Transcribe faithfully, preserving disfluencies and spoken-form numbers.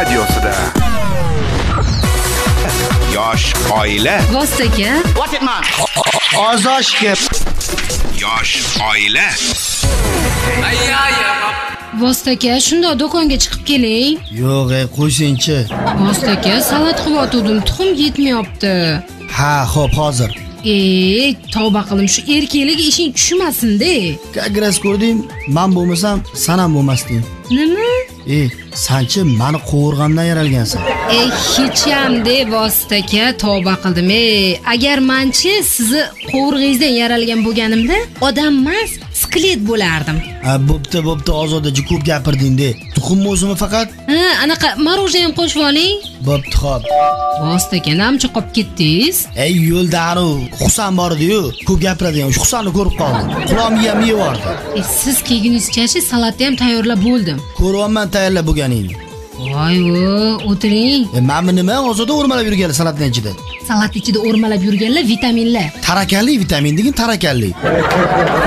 radiosida. Yosh oila. Vostaka. What it man? Ozoshga. Yosh oila. Vostaka, shunda do'konga chiqib keling. Yo'q, ey, qo'ysin-chi. Vostaka, salat qilib tuxum yetmayapti. Ha, xo'p, hozir. Ey, tavba qildim, shu erkaklik ishing tushmasin-da. Kagras ko'rding, men bo'lmasam, sen ham bo'lmasding. Nima? Ey, sanchi meni qo'rg'andan yaralgansan. Ey, hech ham-de Vostaka, tavba qildim. Ey, agar menchi sizni qo'rg'ingizdan yaralgan bo'lganimda, odam emas, skelet bo'lardim. Ha, bo'pti, bo'pti, ozodachi ko'p gapirding-de. Tuxum o'zimi faqat? Ha, anaqa marojna ham qo'shib oling. Bo'pti, xo'p. Vostaka, namcha qolib ketdingiz? Ey, yo'lda anu Husan bor edi-yu, ko'p gapiradigan. Shu Husanni ko'rib qoldim. Quloqimga ham yevordi. Ey, siz kelgunizcha salatni ham tayyorlab bo'ldim. Ko'ryapman tayyorlab bo'lganingni. Voy-vo, o'tiring. E, men nima ozoda o'rmalab yurganlar salatning ichida? Salat ichida o'rmalab yurganlar vitaminlar. Tarakanli vitamin degin tarakanli.